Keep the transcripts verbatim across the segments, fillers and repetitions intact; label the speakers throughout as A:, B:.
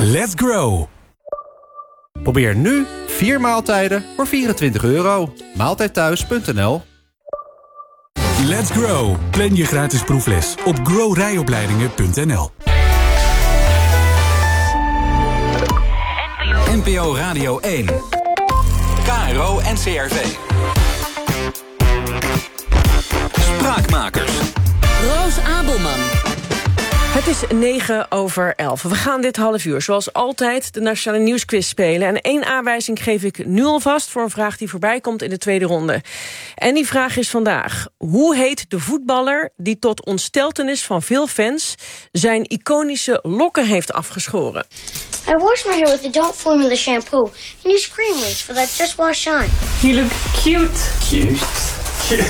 A: Let's grow. Probeer nu vier maaltijden voor vierentwintig euro. maaltijdthuis punt n l.
B: Let's grow. Plan je gratis proefles op grow rijopleidingen punt n l.
C: N P O Radio één. K R O en C R V. Spraakmakers.
D: Roos Abelman.
E: Het is negen over elf. We gaan dit half uur, zoals altijd, de Nationale Nieuwsquiz spelen. En één aanwijzing geef ik nu alvast voor een vraag die voorbij komt in de tweede ronde. En die vraag is vandaag: hoe heet de voetballer die tot ontsteltenis van veel fans zijn iconische lokken heeft afgeschoren?
F: I wash my hair with the Don't Formula shampoo and use cream rinse for that just wash shine.
G: You look cute.
H: Cute? Cute.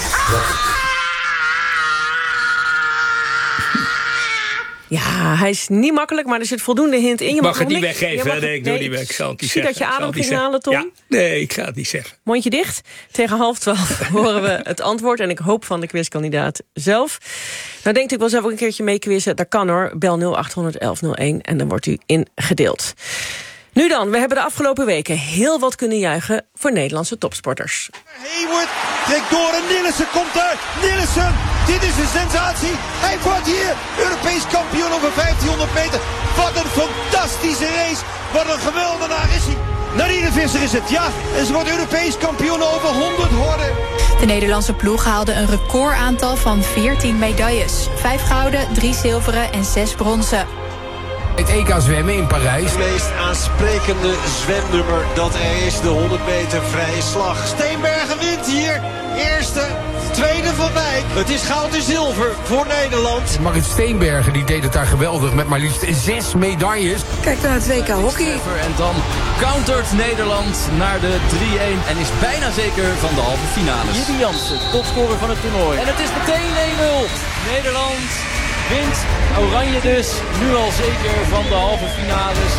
E: Ja, hij is niet makkelijk, maar er zit voldoende hint in. Je
I: mag,
E: mag
I: het niet
E: niks,
I: weggeven,
E: mag,
I: nee, ik doe nee, niet weg. Ik zal het niet
E: zie
I: zeggen.
E: dat je adem ging halen, Tom.
I: Ja, nee, ik ga het niet zeggen.
E: Mondje dicht. Tegen half twaalf horen we het antwoord. En ik hoop van de quizkandidaat zelf. Nou denkt u, ik wil zelf ook een keertje meequizzen. Dat kan hoor. Bel nul acht honderd elf nul één en dan wordt u ingedeeld. Nu dan, we hebben de afgelopen weken heel wat kunnen juichen voor Nederlandse topsporters.
J: Hayward trekt door en Nillissen komt uit. Nillissen, dit is een sensatie. Hij wordt hier Europees kampioen over vijftienhonderd meter. Wat een fantastische race. Wat een geweldenaar is hij. Narine Visser is het, ja. En ze wordt Europees kampioen over honderd horden.
K: De Nederlandse ploeg haalde een recordaantal van veertien medailles. Vijf gouden, drie zilveren en zes bronzen.
L: Het E K zwemmen in Parijs.
J: Het meest aansprekende zwemnummer dat er is, de honderd meter vrije slag. Steenbergen wint hier. Eerste, tweede Van Dijk. Het is goud en zilver voor Nederland.
L: Marit Steenbergen die deed het daar geweldig met maar liefst zes medailles.
D: Kijk naar het W K hockey.
M: En dan countert Nederland naar de drie-een en is bijna zeker van de halve finales.
N: Jimmy Jansen, topscorer van het toernooi. En het is meteen één nul. Nederland wint, Oranje dus, nu al zeker van de halve finales.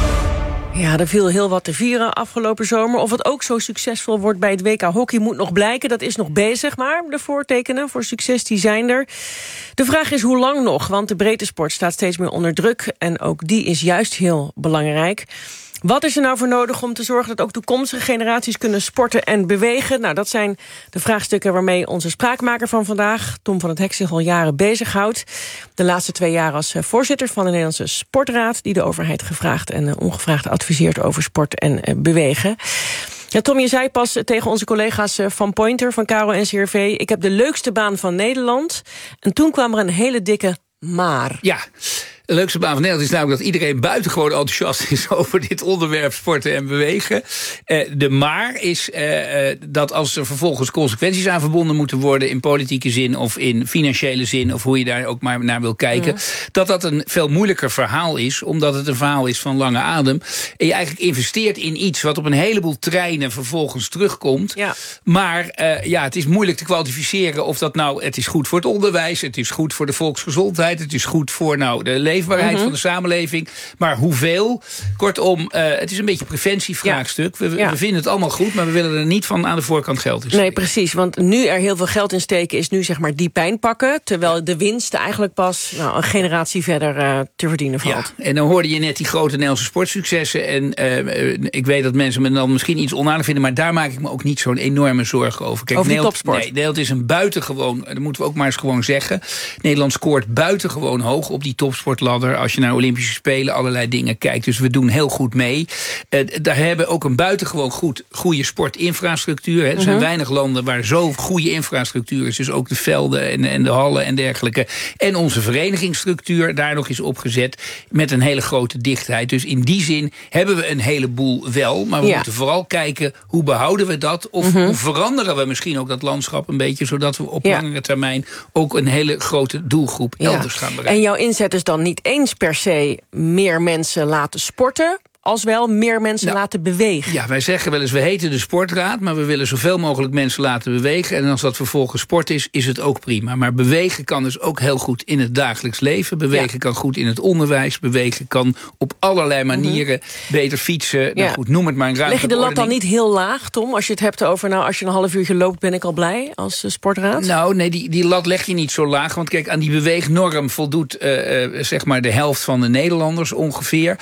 E: Ja, er viel heel wat te vieren afgelopen zomer. Of het ook zo succesvol wordt bij het W K hockey moet nog blijken. Dat is nog bezig, maar de voortekenen voor succes die zijn er. De vraag is hoe lang nog, want de breedte sport staat steeds meer onder druk. En ook die is juist heel belangrijk. Wat is er nou voor nodig om te zorgen dat ook toekomstige generaties kunnen sporten en bewegen? Nou, dat zijn de vraagstukken waarmee onze spraakmaker van vandaag, Tom van het Hek, zich al jaren bezighoudt. De laatste twee jaar als voorzitter van de Nederlandse Sportraad, die de overheid gevraagd en ongevraagd adviseert over sport en bewegen. Ja, Tom, je zei pas tegen onze collega's van Pointer, van K R O en C R V, ik heb de leukste baan van Nederland. En toen kwam er een hele dikke maar.
I: Ja. De leukste baan van Nederland is namelijk dat iedereen buitengewoon enthousiast is over dit onderwerp sporten en bewegen. Uh, de maar is uh, uh, dat als er vervolgens consequenties aan verbonden moeten worden in politieke zin of in financiële zin of hoe je daar ook maar naar wil kijken, ja. dat dat een veel moeilijker verhaal is, omdat het een verhaal is van lange adem. En je eigenlijk investeert in iets wat op een heleboel terreinen vervolgens terugkomt. Ja. Maar uh, ja, het is moeilijk te kwantificeren of dat nou, het is goed voor het onderwijs, het is goed voor de volksgezondheid, het is goed voor nou de leefbaarheid mm-hmm. van de samenleving. Maar hoeveel? Kortom, uh, het is een beetje een preventievraagstuk. Ja. We, ja. we vinden het allemaal goed, maar we willen er niet van aan de voorkant geld in steken.
E: Nee, precies. Want nu er heel veel geld in steken is nu zeg maar die pijn pakken. Terwijl de winst eigenlijk pas nou, een generatie verder uh, te verdienen valt.
I: Ja. En dan hoorde je net die grote Nederlandse sportsuccessen. En uh, ik weet dat mensen me dan misschien iets onaardig vinden, maar daar maak ik me ook niet zo'n enorme zorgen over. Kijk,
E: over die
I: Nederland,
E: topsport?
I: Nee, Nederland is een buitengewoon, dat moeten we ook maar eens gewoon zeggen. Nederland scoort buitengewoon hoog op die topsportladder. Als je naar Olympische Spelen allerlei dingen kijkt. Dus we doen heel goed mee. Uh, daar hebben ook een buitengewoon goed goede sportinfrastructuur. Hè. Er zijn uh-huh. weinig landen waar zo goede infrastructuur is. Dus ook de velden en, en de hallen en dergelijke. En onze verenigingsstructuur daar nog is opgezet met een hele grote dichtheid. Dus in die zin hebben we een heleboel wel. Maar we ja. moeten vooral kijken hoe behouden we dat? Of uh-huh. hoe veranderen we misschien ook dat landschap een beetje, zodat we op ja. langere termijn ook een hele grote doelgroep ja. elders gaan bereiken.
E: En jouw inzet is dan niet eens per se meer mensen laten sporten, als wel meer mensen nou, laten bewegen.
I: Ja, wij zeggen wel eens, we heten de Sportraad, maar we willen zoveel mogelijk mensen laten bewegen. En als dat vervolgens sport is, is het ook prima. Maar bewegen kan dus ook heel goed in het dagelijks leven. Bewegen ja. kan goed in het onderwijs. Bewegen kan op allerlei manieren mm-hmm. beter fietsen. Ja. Nou goed, noem het maar een ruimte.
E: Leg je de lat dan niet heel laag, Tom? Als je het hebt over, nou, als je een half uurtje loopt, ben ik al blij als uh, Sportraad?
I: Nou, nee, die, die lat leg je niet zo laag. Want kijk, aan die beweegnorm voldoet uh, uh, zeg maar de helft van de Nederlanders ongeveer.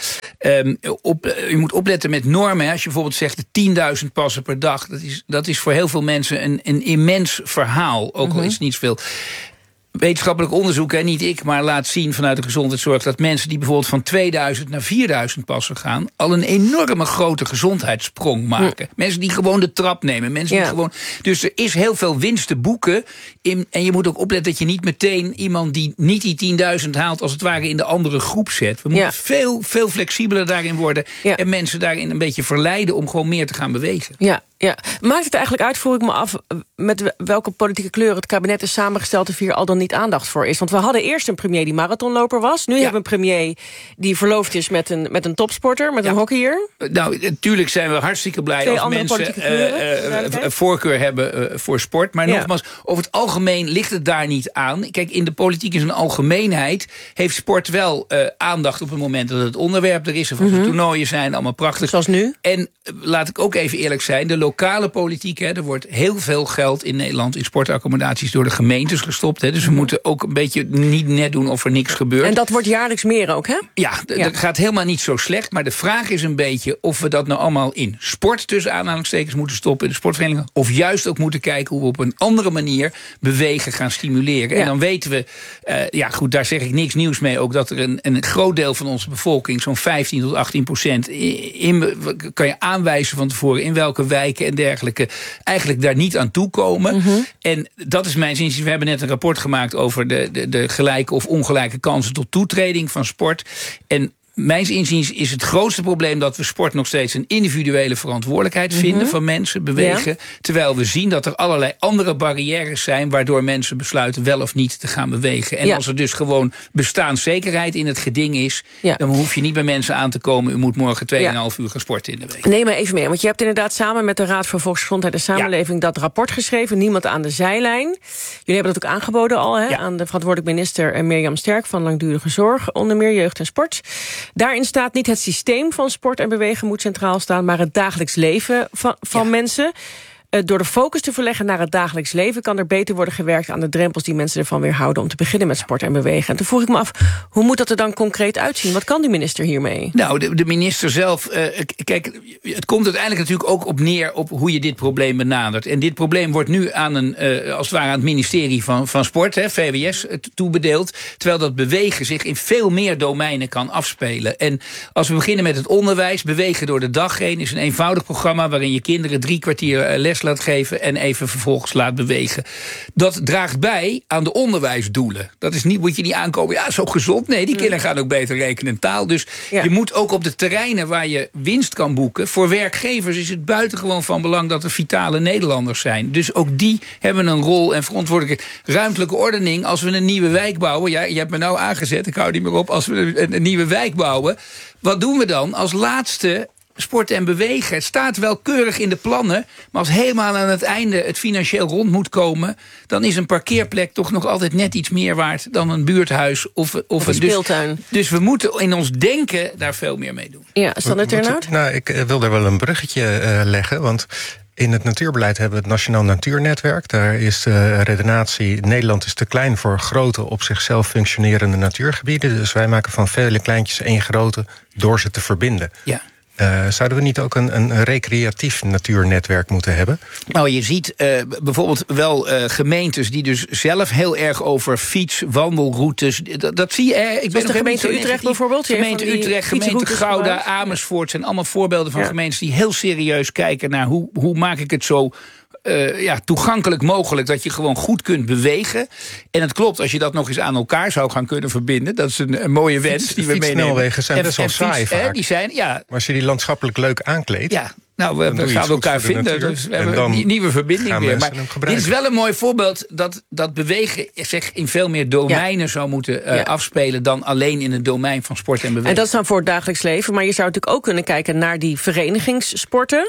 I: Um, op, uh, je moet opletten met normen. Hè. Als je bijvoorbeeld zegt tienduizend passen per dag. Dat is, dat is voor heel veel mensen een, een immens verhaal. Ook al
E: Mm-hmm.
I: is het niet zoveel. Wetenschappelijk onderzoek, hè, niet ik, maar laat zien vanuit de gezondheidszorg dat mensen die bijvoorbeeld van tweeduizend naar vierduizend passen gaan, al een enorme grote gezondheidssprong maken. Ja. Mensen die gewoon de trap nemen. Mensen
E: ja.
I: die gewoon. Dus er is heel veel winst te boeken. In, en je moet ook opletten dat je niet meteen iemand die niet die tienduizend haalt, als het ware in de andere groep zet. We moeten
E: ja.
I: veel, veel flexibeler daarin worden. Ja. En mensen daarin een beetje verleiden om gewoon meer te gaan bewegen.
E: Ja. Ja. Maakt het eigenlijk uit, vroeg ik me af, met welke politieke kleur het kabinet is samengesteld of hier al dan niet aandacht voor is? Want we hadden eerst een premier die marathonloper was. Nu ja. hebben we een premier die verloofd is met een, met een topsporter, met ja. een hockeyer.
I: Nou, natuurlijk zijn we hartstikke blij
E: Twee
I: als mensen uh, uh, voorkeur hebben uh, voor sport. Maar ja. nogmaals, over het algemeen ligt het daar niet aan. Kijk, in de politiek in zijn algemeenheid heeft sport wel uh, aandacht op het moment dat het onderwerp er is. Of mm-hmm. de toernooien zijn, allemaal prachtig.
E: Zoals nu.
I: En uh, laat ik ook even eerlijk zijn, de lokale politiek, hè, er wordt heel veel geld in Nederland in sportaccommodaties door de gemeentes gestopt. Hè, dus we mm-hmm. moeten ook een beetje niet net doen of er niks gebeurt.
E: En dat wordt jaarlijks meer ook, hè?
I: Ja, d- ja. dat gaat helemaal niet zo slecht. Maar de vraag is een beetje of we dat nou allemaal in sport tussen aanhalingstekens moeten stoppen, in de sportverenigingen, of juist ook moeten kijken hoe we op een andere manier bewegen gaan stimuleren. Ja. En dan weten we, uh, ja goed, daar zeg ik niks nieuws mee, ook dat er een, een groot deel van onze bevolking, zo'n vijftien tot achttien procent, in, in, kan je aanwijzen van tevoren in welke wijken en dergelijke eigenlijk daar niet aan toekomen. Mm-hmm. En dat is mijn zin. We hebben net een rapport gemaakt over de, de, de gelijke of ongelijke kansen tot toetreding van sport. En mijns inziens is het grootste probleem dat we sport nog steeds een individuele verantwoordelijkheid vinden mm-hmm. van mensen, bewegen. Ja. Terwijl we zien dat er allerlei andere barrières zijn waardoor mensen besluiten wel of niet te gaan bewegen. En ja. als er dus gewoon bestaanszekerheid in het geding is, ja. dan hoef je niet bij mensen aan te komen. U moet morgen twee en een half uur gaan sporten in de week.
E: Neem maar even mee, want je hebt inderdaad samen met de Raad voor Volksgezondheid en Samenleving ja. dat rapport geschreven. Niemand aan de zijlijn. Jullie hebben dat ook aangeboden al hè, ja. aan de verantwoordelijk minister Mirjam Sterk van Langdurige Zorg, onder meer jeugd en sport. Daarin staat niet het systeem van sport en bewegen moet centraal staan, maar het dagelijks leven van, van ja. mensen. Door de focus te verleggen naar het dagelijks leven kan er beter worden gewerkt aan de drempels die mensen ervan weerhouden om te beginnen met sport en bewegen. En toen vroeg ik me af, hoe moet dat er dan concreet uitzien? Wat kan die minister hiermee?
I: Nou, de, de minister zelf, uh, kijk, het komt uiteindelijk natuurlijk ook op neer op hoe je dit probleem benadert. En dit probleem wordt nu aan een, uh, als het ware aan het ministerie van, van Sport, hè, V W S, toebedeeld. Terwijl dat bewegen zich in veel meer domeinen kan afspelen. En als we beginnen met het onderwijs, Bewegen door de Dag heen is een eenvoudig programma waarin je kinderen drie kwartier les laat geven en even vervolgens laat bewegen. Dat draagt bij aan de onderwijsdoelen. Dat is niet, moet je niet aankomen, ja, zo gezond. Nee, die kinderen gaan ook beter rekenen en taal. Dus ja. je moet ook op de terreinen waar je winst kan boeken. Voor werkgevers is het buitengewoon van belang dat er vitale Nederlanders zijn. Dus ook die hebben een rol en verantwoordelijkheid. Ruimtelijke ordening, als we een nieuwe wijk bouwen, ja, je hebt me nou aangezet, ik hou niet meer op, als we een, een nieuwe wijk bouwen, wat doen we dan? Als laatste sport en bewegen. Het staat wel keurig in de plannen, maar als helemaal aan het einde het financieel rond moet komen, dan is een parkeerplek toch nog altijd net iets meer waard dan een buurthuis of, of,
E: of een speeltuin.
I: Dus, dus we moeten in ons denken daar veel meer mee doen.
E: Ja, Sander Ternhout?
G: Nou, ik wil daar wel een bruggetje uh, leggen, want in het natuurbeleid hebben we het Nationaal Natuurnetwerk. Daar is de redenatie, Nederland is te klein voor grote op zichzelf functionerende natuurgebieden. Dus wij maken van vele kleintjes één grote door ze te verbinden.
I: Ja.
G: Uh, zouden we niet ook een, een recreatief natuurnetwerk moeten hebben?
I: Nou, je ziet uh, bijvoorbeeld wel uh, gemeentes die dus zelf heel erg over fiets, wandelroutes. Dat, dat zie je. Uh, ik ben
E: de gemeente Utrecht negatief. Bijvoorbeeld?
I: Gemeente Utrecht, gemeente Gouda, gebruikt. Amersfoort zijn allemaal voorbeelden van ja. gemeentes die heel serieus kijken naar hoe, hoe maak ik het zo Uh, ja, toegankelijk mogelijk dat je gewoon goed kunt bewegen. En het klopt, als je dat nog eens aan elkaar zou gaan kunnen verbinden, dat is een, een mooie wens
G: Fiets,
I: die we meenemen.
G: Fietsnelwegen zijn best wel saai vaak.
I: Die zijn, ja.
G: Maar als je die landschappelijk leuk aankleedt,
I: ja. Nou, we, we gaan elkaar vinden, dus we hebben een nieuwe verbinding weer. Maar dit is wel een mooi voorbeeld dat, dat bewegen zich in veel meer domeinen ja. zou moeten uh, ja. afspelen dan alleen in het domein van sport en bewegen.
E: En dat is dan voor het dagelijks leven, maar je zou natuurlijk ook kunnen kijken naar die verenigingssporten.
I: Ja.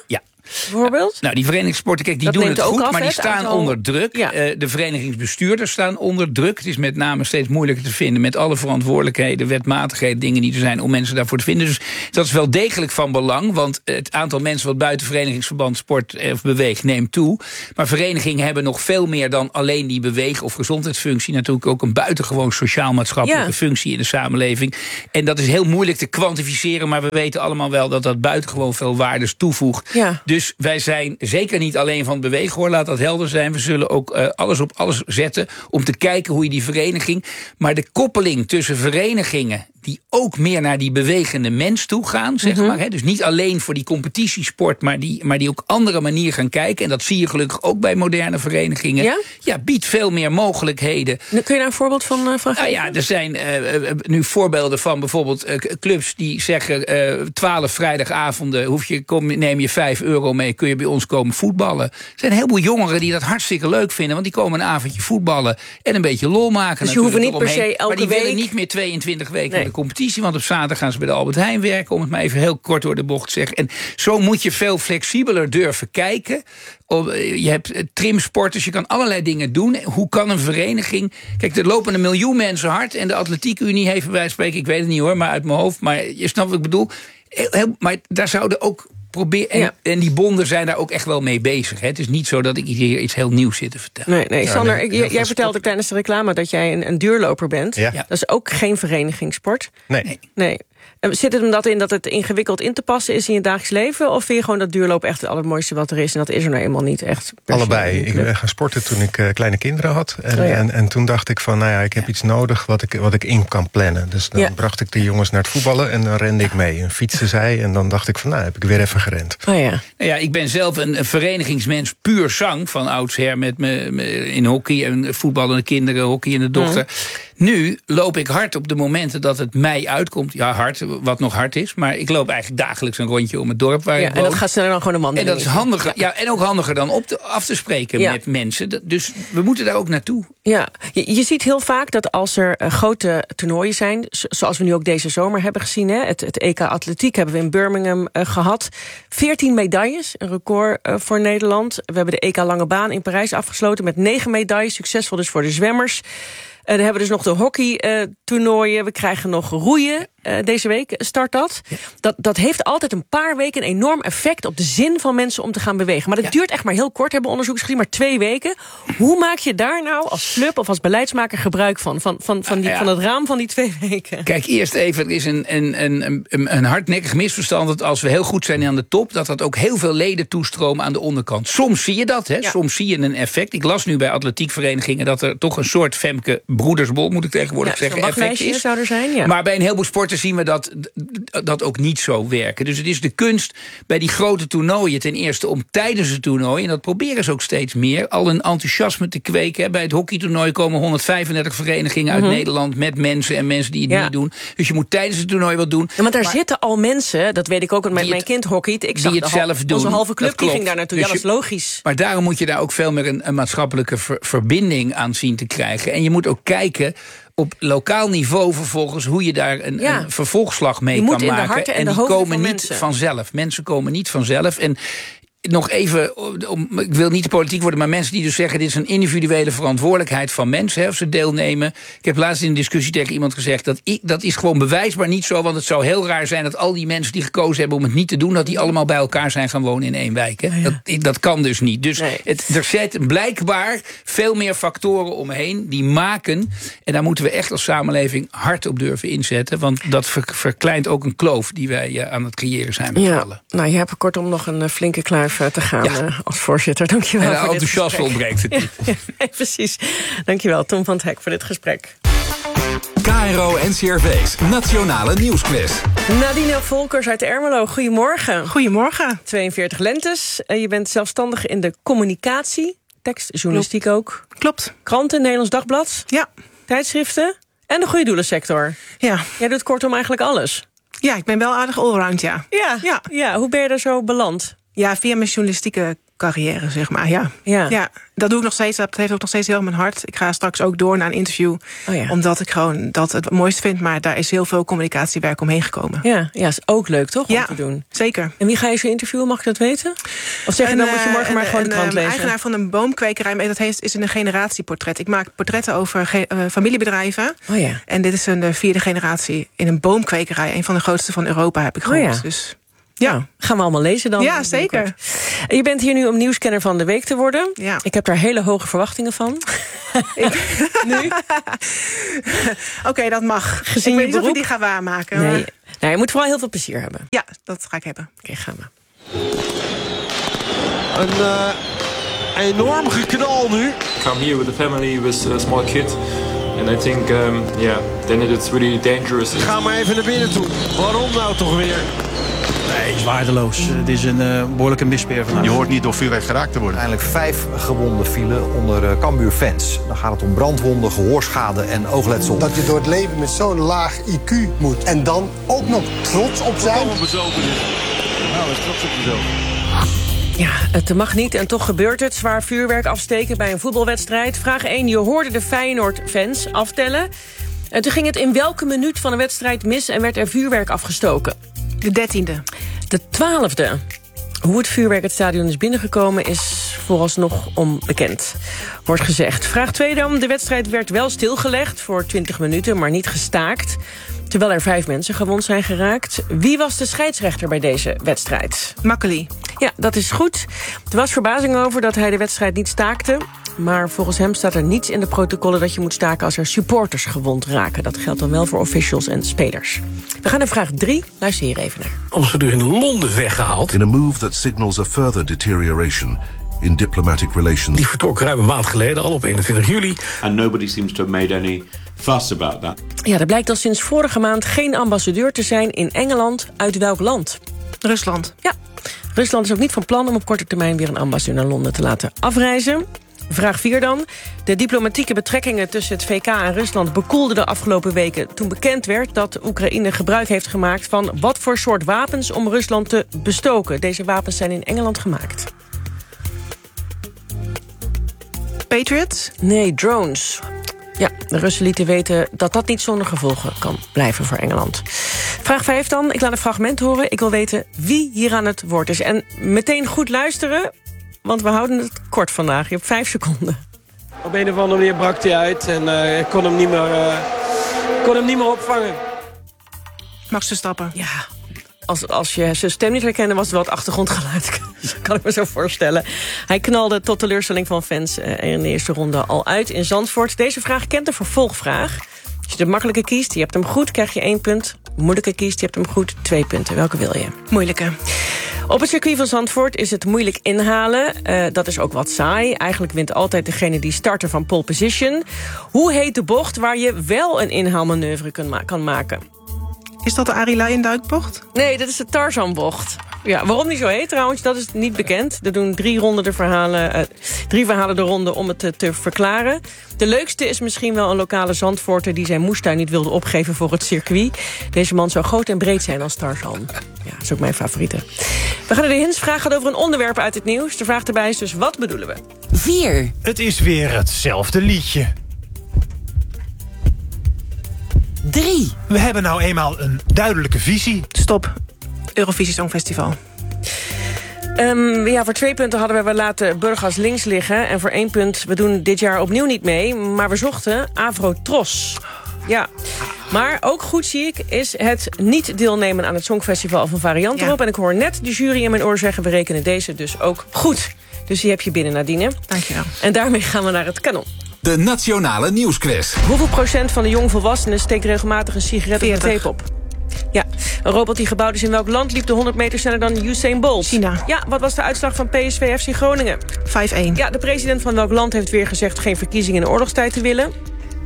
E: Bijvoorbeeld?
I: Nou, die verenigingssporten, kijk, die
E: Dat
I: doen het
E: neemt ook
I: goed,
E: af,
I: maar
E: hè,
I: die
E: het
I: staan
E: aantal-
I: onder druk.
E: Ja.
I: Uh, de verenigingsbestuurders staan onder druk. Het is met name steeds moeilijker te vinden met alle verantwoordelijkheden, wetmatigheden, dingen die er zijn om mensen daarvoor te vinden. Dus dat is wel degelijk van belang, want het aantal mensen wat buiten verenigingsverband sport of beweegt neemt toe. Maar verenigingen hebben nog veel meer dan alleen die beweeg- of gezondheidsfunctie. Natuurlijk ook een buitengewoon sociaal-maatschappelijke
E: Ja.
I: functie in de samenleving. En dat is heel moeilijk te kwantificeren, maar we weten allemaal wel dat dat buitengewoon veel waardes toevoegt.
E: Ja.
I: Dus wij zijn zeker niet alleen van het bewegen, hoor, laat dat helder zijn. We zullen ook uh, alles op alles zetten om te kijken hoe je die vereniging, maar de koppeling tussen verenigingen die ook meer naar die bewegende mens toe gaan, zeg
E: Mm-hmm.
I: maar. Hè? Dus niet alleen voor die competitiesport, maar die, maar die ook andere manier gaan kijken. En dat zie je gelukkig ook bij moderne verenigingen.
E: Ja?
I: Ja, biedt veel meer mogelijkheden.
E: Kun je daar een voorbeeld van, uh, van
I: Nou ja, er zijn uh, uh, nu voorbeelden van bijvoorbeeld uh, clubs die zeggen uh, twaalf vrijdagavonden, hoef je, kom, neem je vijf euro mee, kun je bij ons komen voetballen. Er zijn een heleboel jongeren die dat hartstikke leuk vinden, want die komen een avondje voetballen en een beetje lol maken.
E: Dus je hoeft niet per
I: eromheen.
E: se elke
I: Maar die
E: week-
I: willen niet meer tweeëntwintig weken
E: Nee.
I: in de competitie, want op zaterdag gaan ze bij de Albert Heijn werken, om het maar even heel kort door de bocht te zeggen. En zo moet je veel flexibeler durven kijken. Je hebt trimsporters, je kan allerlei dingen doen. Hoe kan een vereniging... Kijk, er lopen een miljoen mensen hard en de Atletiekunie heeft bij wijze van spreken, ik weet het niet hoor, maar uit mijn hoofd, maar je snapt wat ik bedoel. Heel, heel, maar daar zouden ook proberen... En,
E: Ja.
I: en die bonden zijn daar ook echt wel mee bezig. Hè. Het is niet zo dat ik hier iets heel nieuws zit te vertellen.
E: Nee, nee.
G: Ja,
E: Sander,
G: nee,
E: ik-
G: heel
E: jij
G: veel
E: vertelde
G: sport.
E: tijdens de reclame dat jij een, een duurloper bent.
G: Ja.
E: Dat is ook geen verenigingssport.
G: Nee.
I: Nee.
E: Nee. En zit het hem dat in dat het ingewikkeld in te passen is in je dagelijks leven? Of vind je gewoon dat duurlopen echt het allermooiste wat er is? En dat is er nou eenmaal niet echt. per se
G: Allebei.
E: in de
G: Ik
E: club?
G: ben gaan sporten toen ik uh, kleine kinderen had. En,
E: Oh ja.
G: en, en toen dacht ik van, nou ja, ik heb iets nodig wat ik, wat ik in kan plannen. Dus dan
E: Ja.
G: bracht ik de jongens naar het voetballen en dan rende ik mee. En fietsen zij en dan dacht ik van, nou heb ik weer even gerend.
E: Oh ja.
I: Nou ja, ik ben zelf een, een verenigingsmens puur zang van oudsher met me, me in hockey en voetballende kinderen, hockey en de dochter. Nu loop ik hard op de momenten dat het mij uitkomt. Ja, hard, wat nog hard is. Maar ik loop eigenlijk dagelijks een rondje om het dorp waar
E: Ja,
I: ik
E: en
I: woon.
E: dat gaat sneller dan gewoon een man.
I: En dat is handiger. Ja, en ook handiger dan op te, af te spreken
E: Ja.
I: met mensen. Dat- Dus we moeten daar ook naartoe.
E: Ja, je, je ziet heel vaak dat als er uh, grote toernooien zijn, zo- zoals we nu ook deze zomer hebben gezien, hè, het, het E K Atletiek hebben we in Birmingham uh, gehad. veertien medailles, een record uh, voor Nederland. We hebben de E K Lange Baan in Parijs afgesloten met negen medailles. Succesvol dus voor de zwemmers. Uh, dan hebben we dus nog de hockey-toernooien. We krijgen nog roeien. Uh, deze week start dat.
I: Ja.
E: dat. Dat heeft altijd een paar weken een enorm effect op de zin van mensen om te gaan bewegen. Maar dat
I: Ja.
E: duurt echt maar heel kort, hebben onderzoekers gezien, maar twee weken. Hoe maak je daar nou als club of als beleidsmaker gebruik van? Van, van, van, die,
I: Ja.
E: van het raam van die twee weken?
I: Kijk, eerst even, er is een, een, een, een, een hardnekkig misverstand dat als we heel goed zijn aan de top, dat dat ook heel veel leden toestromen aan de onderkant. Soms zie je dat, hè?
E: Ja.
I: Soms zie je een effect. Ik las nu bij atletiekverenigingen dat er toch een soort Femke Broedersbol, moet ik tegenwoordig
E: Ja,
I: zeggen,
E: zo'n
I: effect
E: wachtlijstje
I: is.
E: zou er zijn, ja.
I: Maar bij een heleboel sporten zien we dat dat ook niet zo werken. Dus het is de kunst bij die grote toernooien ten eerste om tijdens het toernooi, en dat proberen ze ook steeds meer, al een enthousiasme te kweken. Bij het hockeytoernooi komen honderdvijfendertig verenigingen uit Nederland met mensen en mensen die het
E: Ja.
I: niet doen. Dus je moet tijdens het toernooi wat doen.
E: Ja, maar daar
I: Maar-
E: zitten al mensen, dat weet ik ook, want mijn,
I: Die
E: mijn
I: het-
E: kind hockeyt. Ik
I: die
E: zag
I: het
E: de hal-
I: zelf doen.
E: Onze halve club
I: Dat
E: die ging
I: klopt.
E: daar naartoe.
I: Dus
E: ja, dat is
I: je-
E: logisch.
I: Maar daarom moet je daar ook veel meer een, een maatschappelijke ver- verbinding aan zien te krijgen. En je moet ook kijken op lokaal niveau vervolgens hoe je daar een,
E: Ja.
I: een vervolgslag mee
E: Je
I: kan
E: moet in de
I: maken.
E: harten en
I: en
E: de
I: die
E: hoofden
I: komen
E: van
I: niet
E: mensen.
I: vanzelf. Mensen komen niet vanzelf. En nog even, om, ik wil niet de politiek worden, maar mensen die dus zeggen, dit is een individuele verantwoordelijkheid van mensen, hè, of ze deelnemen. Ik heb laatst in een discussie tegen iemand gezegd, dat ik, dat is gewoon bewijsbaar niet zo, want het zou heel raar zijn dat al die mensen die gekozen hebben om het niet te doen, dat die allemaal bij elkaar zijn gaan wonen in één wijk. Hè.
E: Ja, ja.
I: Dat, dat kan dus niet. Dus
E: Nee.
I: het, er zitten blijkbaar veel meer factoren omheen die maken, en daar moeten we echt als samenleving hard op durven inzetten, want dat ver, verkleint ook een kloof die wij uh, aan het creëren zijn met z'n
E: Ja,
I: allen.
E: nou, je hebt er kortom nog een uh, flinke kluif uh, te gaan
I: Ja.
E: uh, als voorzitter. Dankjewel
I: En
E: voor dit
I: enthousiasme
E: gesprek.
I: ontbreekt het niet.
E: Ja, ja, precies. Dankjewel, Tom van het Hek, voor dit gesprek.
C: K R O N C R V's Nationale Nieuwsquiz.
E: Nadine Volkers uit Ermelo, goedemorgen.
O: Goedemorgen.
E: tweeënveertig lentes. Uh, je bent zelfstandig in de communicatie, tekst, journalistiek ook.
O: Klopt.
E: Kranten, Nederlands Dagblad,
O: Ja.
E: tijdschriften en de goede doelensector.
O: Ja.
E: Jij doet kortom eigenlijk alles.
O: Ja, ik ben wel aardig allround, ja.
E: Ja, ja.
O: Ja.
E: ja. Hoe ben je daar zo beland?
O: Ja, via mijn journalistieke carrière, zeg maar. Ja.
E: Ja.
O: ja, dat doe ik nog steeds. Dat heeft ook nog steeds heel mijn hart. Ik ga straks ook door naar een interview.
E: Oh ja.
O: Omdat ik gewoon dat het mooiste vind. Maar daar is heel veel communicatiewerk omheen gekomen.
E: Ja, ja, is ook leuk, toch? Om
O: ja,
E: te doen.
O: Zeker.
E: En wie ga je zo interviewen? Mag ik dat weten? Of zeg je dan,
O: En,
E: moet je morgen
O: en,
E: maar gewoon
O: en,
E: de krant
O: en,
E: lezen?
O: eigenaar van een boomkwekerij. Maar dat heet, is een generatieportret. Ik maak portretten over ge, uh, familiebedrijven.
E: Oh ja.
O: En dit is een de vierde generatie in een boomkwekerij. Een van de grootste van Europa, heb ik gehoord.
E: Oh ja.
O: Dus... Ja,
E: nou, gaan we allemaal lezen dan.
O: Ja, zeker.
E: Je bent hier nu om nieuwscanner van de week te worden.
O: Ja.
E: Ik heb daar hele hoge verwachtingen van.
O: Ik... nu? Oké, okay, dat mag.
E: Gezien
O: ik
E: je
O: weet niet of
E: beroep?
O: ik die ga waarmaken.
E: Nee.
O: Maar...
E: nee, je moet vooral heel veel plezier hebben.
O: Ja, dat ga ik hebben.
E: Oké, okay, gaan we.
J: Een uh, enorm geknal nu.
P: Come here with a family, with a small kid. And I think, um, yeah, then it's really dangerous.
J: Ga maar even naar binnen toe. Waarom nou toch weer?
Q: Nee, het is waardeloos. Het is een uh, behoorlijke mispeer vandaag.
R: Je hoort niet door vuurwerk geraakt te worden.
S: Uiteindelijk vijf gewonden vielen onder uh, Cambuur-fans. Dan gaat het om brandwonden, gehoorschade en oogletsel.
T: Dat je door het leven met zo'n laag I Q moet. En dan ook nog trots op zijn.
J: Allemaal bezopen dit. Nou, is trots op jezelf.
E: Ja, het mag niet en toch gebeurt het. Zwaar vuurwerk afsteken bij een voetbalwedstrijd. Vraag één, je hoorde de Feyenoord-fans aftellen. En toen ging het in welke minuut van de wedstrijd mis en werd er vuurwerk afgestoken?
O: De dertiende.
E: De twaalfde. Hoe het vuurwerk het stadion is binnengekomen is vooralsnog onbekend, wordt gezegd. Vraag twee dan. De wedstrijd werd wel stilgelegd voor twintig minuten, maar niet gestaakt. Terwijl er vijf mensen gewond zijn geraakt. Wie was de scheidsrechter bij deze wedstrijd?
O: Makkely.
E: Ja, dat is goed. Er was verbazing over dat hij de wedstrijd niet staakte. Maar volgens hem staat er niets in de protocollen dat je moet staken als er supporters gewond raken. Dat geldt dan wel voor officials en spelers. We gaan naar vraag drie. Luister hier even naar.
L: Ambassadeur in Londen weggehaald.
U: In a move that signals a further deterioration in diplomatic relations.
L: Die vertrok ruim een maand geleden, al op eenentwintig juli.
V: And nobody seems to have made any fuss about that.
E: Ja, er blijkt al sinds vorige maand geen ambassadeur te zijn in Engeland. Uit welk land?
O: Rusland.
E: Ja, Rusland is ook niet van plan om op korte termijn weer een ambassadeur naar Londen te laten afreizen. Vraag vier dan. De diplomatieke betrekkingen tussen het V K en Rusland bekoelden de afgelopen weken toen bekend werd dat Oekraïne gebruik heeft gemaakt van wat voor soort wapens om Rusland te bestoken. Deze wapens zijn in Engeland gemaakt.
O: Patriots?
E: Nee, drones. Ja, de Russen lieten weten dat dat niet zonder gevolgen kan blijven voor Engeland. Vraag vijf dan. Ik laat een fragment horen. Ik wil weten wie hier aan het woord is. En meteen goed luisteren, want we houden het kort vandaag. Je hebt vijf seconden.
W: Op een of andere manier brak hij uit en uh, ik kon hem niet meer, uh, kon hem niet meer opvangen.
O: Max Verstappen.
E: Ja, als, als je zijn stem niet herkende, was het wel het achtergrondgeluid. Dat kan ik me zo voorstellen. Hij knalde tot teleurstelling van fans uh, in de eerste ronde al uit in Zandvoort. Deze vraag kent een vervolgvraag. Als je de makkelijke kiest, je hebt hem goed, krijg je één punt. Moeilijke kiest, je hebt hem goed, twee punten. Welke wil je?
O: Moeilijke.
E: Op het circuit van Zandvoort is het moeilijk inhalen. Uh, dat is ook wat saai. Eigenlijk wint altijd degene die starten van pole position. Hoe heet de bocht waar je wel een inhaalmanoeuvre kan, ma- kan maken?
O: Is dat de Arie Luijendijk-bocht?
E: Nee, dat is de Tarzan-bocht. Ja, waarom die zo heet trouwens, dat is niet bekend. Er doen drie, ronden de verhalen, uh, drie verhalen de ronde om het te, te verklaren. De leukste is misschien wel een lokale Zandvoorter die zijn moestuin niet wilde opgeven voor het circuit. Deze man zou groot en breed zijn als Tarzan. Ja, dat is ook mijn favoriete. We gaan naar de hintsvraag. Gaat over een onderwerp uit het nieuws. De vraag erbij is dus, wat bedoelen we?
D: Vier.
X: Het is weer hetzelfde liedje.
D: Drie.
X: We hebben nou eenmaal een duidelijke visie.
O: Stop. Eurovisie Songfestival.
E: Um, ja, voor twee punten hadden we wel laten Burgas links liggen. En voor één punt, we doen dit jaar opnieuw niet mee. Maar we zochten Avrotros. Ja, maar ook goed zie ik is het niet deelnemen aan het Songfestival of een variant erop. Ja. En ik hoor net de jury in mijn oor zeggen, we rekenen deze dus ook goed. Dus die heb je binnen, Nadine.
O: Dankjewel.
E: En daarmee gaan we naar het kanon.
C: De Nationale Nieuwsquiz.
E: Hoeveel procent van de jongvolwassenen steekt regelmatig een sigaret op de tape op? Ja, een robot die gebouwd is in welk land liep de honderd meter sneller dan Usain Bolt?
O: China.
E: Ja, wat was de uitslag van P S V F C Groningen?
O: vijf één.
E: Ja, de president van welk land heeft weer gezegd geen verkiezingen in de oorlogstijd te willen?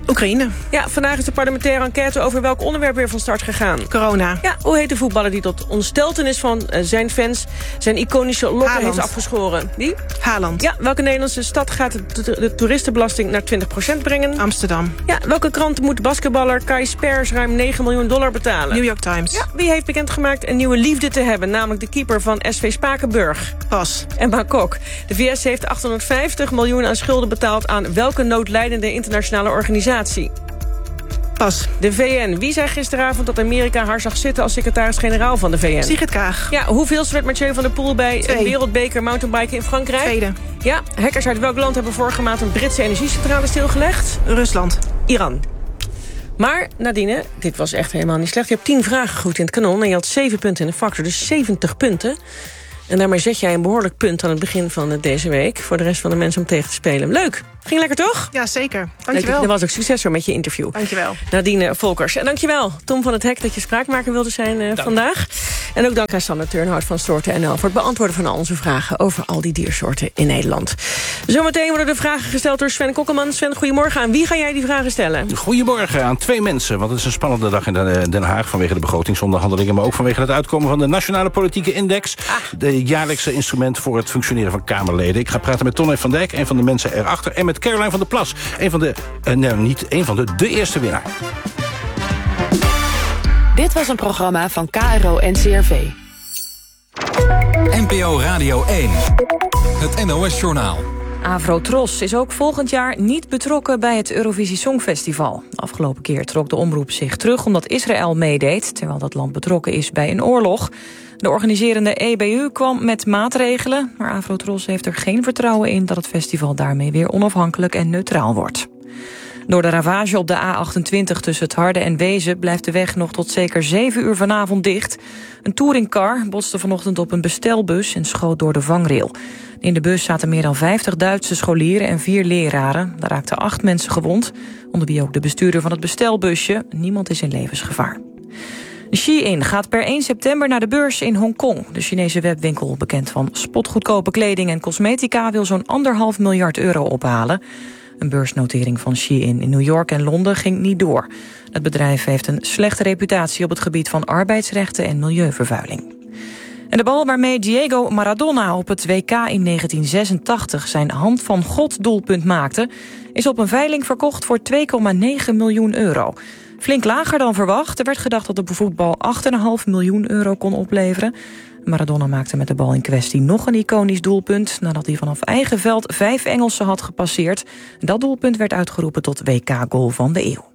O: Oekraïne.
E: Ja, vandaag is de parlementaire enquête over welk onderwerp weer van start gegaan.
O: Corona.
E: Ja, hoe heet de voetballer die tot ontsteltenis van uh, zijn fans zijn iconische lokken
O: Haaland.
E: heeft afgeschoren? Wie?
O: Haaland.
E: Ja, welke Nederlandse stad gaat de, de, de toeristenbelasting naar twintig procent brengen?
O: Amsterdam.
E: Ja, welke krant moet basketballer Kai Spers ruim negen miljoen dollar betalen?
O: New York Times.
E: Ja, wie heeft bekendgemaakt een nieuwe liefde te hebben, namelijk de keeper van S V Spakenburg?
O: Pas.
E: En Bangkok. De V S heeft achthonderdvijftig miljoen aan schulden betaald aan welke noodlijdende internationale organisatie?
O: Pas.
E: De V N. Wie zei gisteravond dat Amerika haar zag zitten als secretaris-generaal van de V N?
O: Sigrid Kaag.
E: Ja, hoeveelste werd Mathieu van der Poel bij
O: Twee.
E: een wereldbeker mountainbiken in Frankrijk?
O: Tweede.
E: Ja, hackers uit welk land hebben vorige maand een Britse energiecentrale stilgelegd?
O: Rusland.
E: Iran. Maar, Nadine, dit was echt helemaal niet slecht. Je hebt tien vragen goed in het kanon en je had zeven punten in de factor, dus zeventig punten. En daarmee zet jij een behoorlijk punt aan het begin van deze week voor de rest van de mensen om tegen te spelen. Leuk. Ging lekker, toch?
O: Ja, zeker. Dankjewel.
E: Dat was ook succes hoor met je interview.
O: Dankjewel.
E: Nadine Volkers. En dankjewel, Tom van het Hek, dat je spraakmaker wilde zijn uh, vandaag. En ook dank aan Sander Turnhout van Soorten N L voor het beantwoorden van al onze vragen over al die diersoorten in Nederland. Zometeen worden de vragen gesteld door Sven Kokkelman. Sven, goedemorgen. Aan wie ga jij die vragen stellen?
A: Goedemorgen aan twee mensen, want het is een spannende dag in Den Haag vanwege de begrotingsonderhandelingen, maar ook vanwege het uitkomen van de Nationale Politieke Index. Ah. De jaarlijkse instrument voor het functioneren van Kamerleden. Ik ga praten met Tonne van Dijk, een van de mensen erachter, en met Caroline van der Plas, een van de, uh, nee, niet een van de, de eerste winnaar.
B: Dit was een programma van K R O N C R V.
C: N P O Radio één. Het N O S-journaal.
B: Avrotros is ook volgend jaar niet betrokken bij het Eurovisie Songfestival. De afgelopen keer trok de omroep zich terug omdat Israël meedeed, terwijl dat land betrokken is bij een oorlog. De organiserende E B U kwam met maatregelen, maar Avrotros heeft er geen vertrouwen in dat het festival daarmee weer onafhankelijk en neutraal wordt. Door de ravage op de A achtentwintig tussen het Harde en Wezen blijft de weg nog tot zeker zeven uur vanavond dicht. Een touringcar botste vanochtend op een bestelbus en schoot door de vangrail. In de bus zaten meer dan vijftig Duitse scholieren en vier leraren. Daar raakten acht mensen gewond, onder wie ook de bestuurder van het bestelbusje. Niemand is in levensgevaar. Shein gaat per één september naar de beurs in Hongkong. De Chinese webwinkel, bekend van spotgoedkope kleding en cosmetica, wil zo'n anderhalf miljard euro ophalen. Een beursnotering van Shein in New York en Londen ging niet door. Het bedrijf heeft een slechte reputatie op het gebied van arbeidsrechten en milieuvervuiling. En de bal waarmee Diego Maradona op het W K in negentien zesentachtig zijn hand van God doelpunt maakte, is op een veiling verkocht voor twee komma negen miljoen euro. Flink lager dan verwacht. Er werd gedacht dat de voetbal acht komma vijf miljoen euro kon opleveren. Maradona maakte met de bal in kwestie nog een iconisch doelpunt, nadat hij vanaf eigen veld vijf Engelsen had gepasseerd. Dat doelpunt werd uitgeroepen tot W K-goal van de eeuw.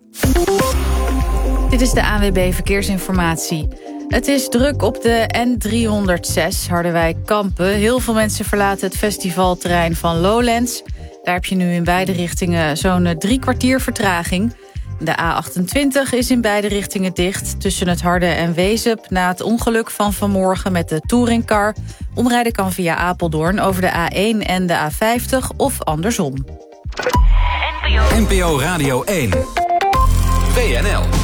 K: Dit is de A N W B Verkeersinformatie. Het is druk op de N driehonderdzes Harderwijk-Kampen. Heel veel mensen verlaten het festivalterrein van Lowlands. Daar heb je nu in beide richtingen zo'n drie kwartier vertraging. De A achtentwintig is in beide richtingen dicht tussen het Harde en Wezep na het ongeluk van vanmorgen met de touringcar. Omrijden kan via Apeldoorn over de A één en de A vijftig of andersom.
C: N P O Radio één. W N L.